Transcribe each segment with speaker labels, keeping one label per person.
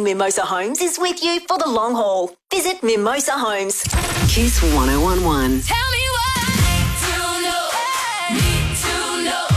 Speaker 1: Mimosa Homes is with you for the long haul. Visit Mimosa Homes.
Speaker 2: Kiss 1011.
Speaker 3: Tell me what need to know.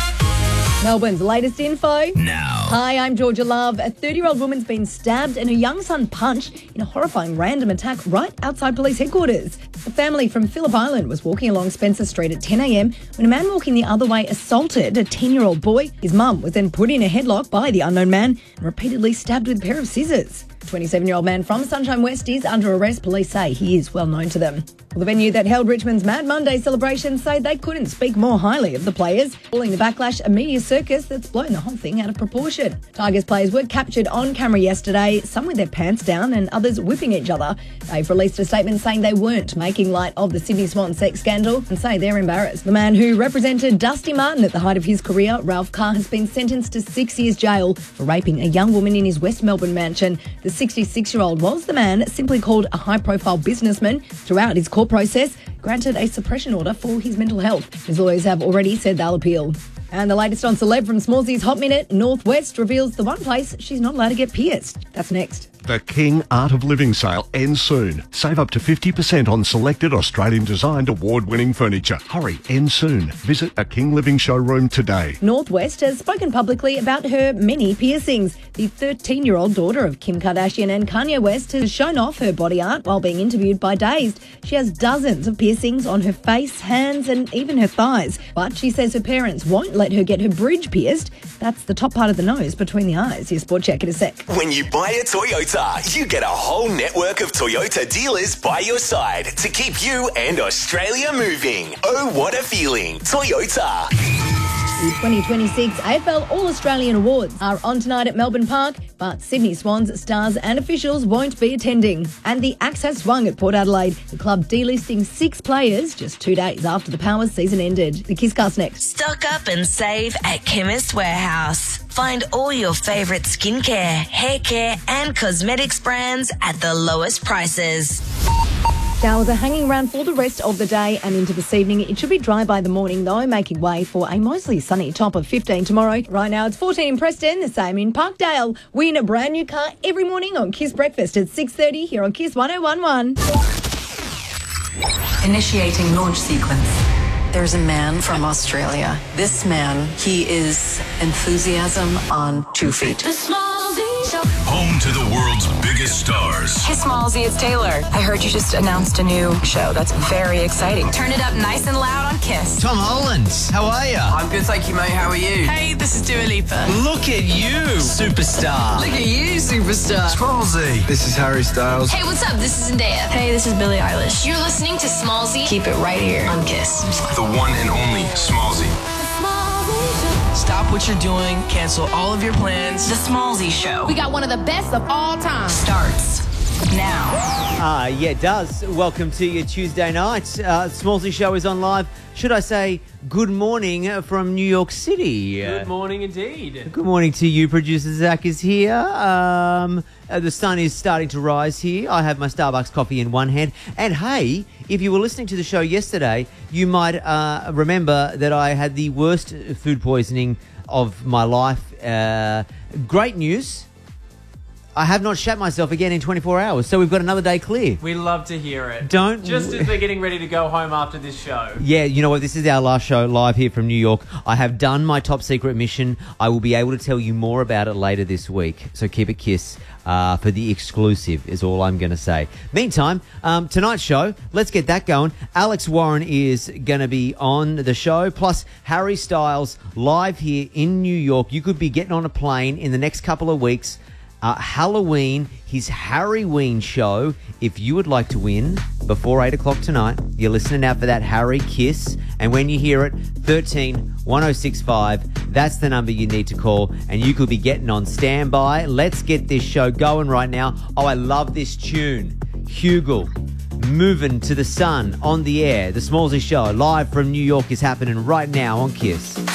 Speaker 4: Melbourne's latest info.
Speaker 5: Now.
Speaker 4: Hi, I'm Georgia Love. A 30-year-old woman's been stabbed and her young son punched in a horrifying random attack right outside police headquarters. A family from Phillip Island was walking along Spencer Street at 10 a.m. when a man walking the other way assaulted a 10-year-old boy. His mum was then put in a headlock by the unknown man and repeatedly stabbed with a pair of scissors. 27-year-old man from Sunshine West is under arrest. Police say he is well known to them. Well, the venue that held Richmond's Mad Monday celebrations say they couldn't speak more highly of the players, calling the backlash a media circus that's blown the whole thing out of proportion. Tigers players were captured on camera yesterday, some with their pants down and others whipping each other. They've released a statement saying they weren't making light of the Sydney Swan sex scandal and say they're embarrassed. The man who represented Dusty Martin at the height of his career, Ralph Carr, has been sentenced to 6 years jail for raping a young woman in his West Melbourne mansion. The 66-year-old was the man simply called a high-profile businessman throughout his court process, granted a suppression order for his mental health. His lawyers have already said they'll appeal. And the latest on celeb from Smallzy's Hot Minute, North West reveals the one place she's not allowed to get pierced. That's next.
Speaker 6: The King Art of Living sale ends soon. Save up to 50% on selected Australian-designed award-winning furniture. Hurry, ends soon. Visit a King Living showroom today.
Speaker 4: North West has spoken publicly about her many piercings. The 13-year-old daughter of Kim Kardashian and Kanye West has shown off her body art while being interviewed by Dazed. She has dozens of piercings on her face, hands and even her thighs. But she says her parents won't let her get her bridge pierced. That's the top part of the nose between the eyes. Your Sport Check in a sec.
Speaker 5: When you buy a Toyota, you get a whole network of Toyota dealers by your side to keep you and Australia moving. Oh, what a feeling. Toyota.
Speaker 4: The 2026 AFL All-Australian Awards are on tonight at Melbourne Park, but Sydney Swans stars and officials won't be attending. And the axe has swung at Port Adelaide, the club delisting 6 players just 2 days after the Powers season ended. The Kisscast next.
Speaker 7: Stock up and save at Chemist Warehouse. Find all your favourite skincare, hair care and cosmetics brands at the lowest prices.
Speaker 4: Showers are hanging around for the rest of the day and into this evening. It should be dry by the morning, though, making way for a mostly sunny top of 15 tomorrow. Right now, it's 14 in Preston, the same in Parkdale. Win a brand new car every morning on Kiss Breakfast at 6:30 here on Kiss 1011.
Speaker 2: Initiating launch sequence. There's a man from Australia. This man, he is enthusiasm on 2 feet.
Speaker 5: Home to the world's biggest stars.
Speaker 8: Hey, Smallzy, it's Taylor. I heard you just announced a new show. That's very exciting. Turn it up nice and loud on Kiss.
Speaker 9: Tom Holland, how are you?
Speaker 10: I'm good, thank you, mate. How are you?
Speaker 8: Hey, this is Dua Lipa.
Speaker 9: Look at you, superstar.
Speaker 8: Look at you, superstar.
Speaker 10: Smallzy. This is Harry Styles.
Speaker 8: Hey, what's up? This is Zendaya. Hey, this is Billie Eilish. You're listening to Smallzy. Keep it right here on Kiss.
Speaker 5: The one and only Smallzy.
Speaker 10: Stop what you're doing. Cancel all of your plans.
Speaker 2: The Smallzy Show
Speaker 8: We got one of the best of all time.
Speaker 2: starts now.
Speaker 11: Yeah, it does. Welcome to your Tuesday night. Smallzy Show is on live. Should I say good morning from New York City?
Speaker 12: Good morning indeed.
Speaker 11: Good morning to you. Producer Zach is here. The sun is starting to rise here. I have my Starbucks coffee in one hand. And hey, if you were listening to the show yesterday, you might remember that I had the worst food poisoning of my life. Great news. I have not shat myself again in 24 hours, so we've got another day clear.
Speaker 12: We love to hear it.
Speaker 11: Just
Speaker 12: as we're getting ready to go home after this show.
Speaker 11: Yeah, you know what? This is our last show live here from New York. I have done my top secret mission. I will be able to tell you more about it later this week. So keep it Kiss for the exclusive is all I'm going to say. Meantime, tonight's show, let's get that going. Alex Warren is going to be on the show, plus Harry Styles live here in New York. You could be getting on a plane in the next couple of weeks. Halloween, his Harryween show. If you would like to win before 8 o'clock tonight, you're listening out for that Harry Kiss. And when you hear it, 13 1065, that's the number you need to call. And you could be getting on standby. Let's get this show going right now. Oh, I love this tune. Hugel, Moving to the Sun on the air. The Smallzy Show live from New York is happening right now on Kiss.